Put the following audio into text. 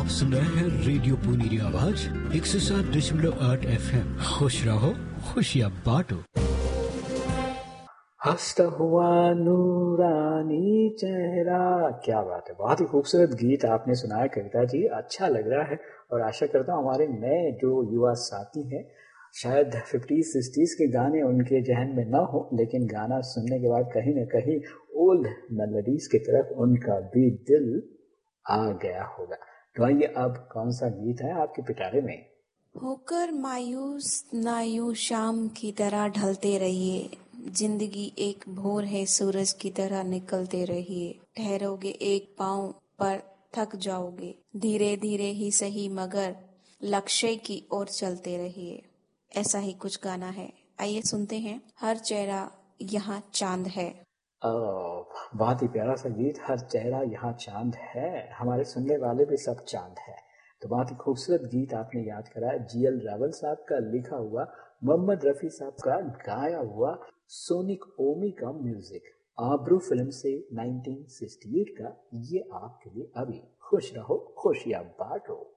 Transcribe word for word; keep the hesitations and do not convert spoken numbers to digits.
आप सुन रहे हैं रेडियो पुनीरी आवाज एक सौ सात दशमलव आठ एफ एम। खुश रहो, खुशियाँ बांटो। हंसता हुआ नूरानी चेहरा, क्या बात है, बहुत ही खूबसूरत गीत आपने सुनाया कविता जी। अच्छा लग रहा है और आशा करता हूँ हमारे नए जो युवा साथी हैं शायद फिफ्टीज सिक्सटीज के गाने उनके जहन में ना हो, लेकिन गाना सुनने के बाद कहीं न कहीं ओल्ड मेलोडीज की तरफ उनका भी दिल आ गया होगा। तो आइए, अब कौन सा गीत है आपके पिटारे में? होकर मायूस ना यूं शाम की तरह ढलते रहिए, जिंदगी एक भोर है सूरज की तरह निकलते रहिए। ठहरोगे एक पाँव पर थक जाओगे, धीरे धीरे ही सही मगर लक्ष्य की ओर चलते रहिए। ऐसा ही कुछ गाना है, आइए सुनते हैं। हर चेहरा यहाँ चांद है। ओह, बहुत ही प्यारा सा गीत, हर चेहरा यहाँ चांद है। हमारे सुनने वाले भी सब चांद है। तो बहुत ही खूबसूरत गीत आपने याद कराया, जी एल रावल साहब का लिखा हुआ, मोहम्मद रफी साहब का गाया हुआ, सोनिक ओमी का म्यूजिक, आबरू फिल्म से नाइनटीन सिक्सटी एट का। ये आपके लिए अभी। खुश रहो, खुशियां बांटो।